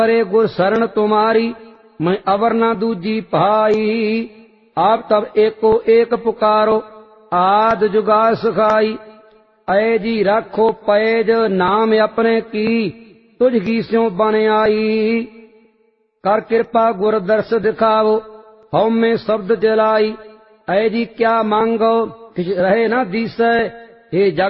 अरे गुर शरण तुम्हारी मैं अवर न दूजी भाई। आप तब एको एक पुकारो आद जुगा सखाई। ऐ जी राखो पैज नाम अपने की तुझ की स्यों बन आई। कर कृपा गुर दर्श दिखाओ हौ में शब्द जलाई। ऐ जी क्या मांगो किछ रहे न दिसै। हे जग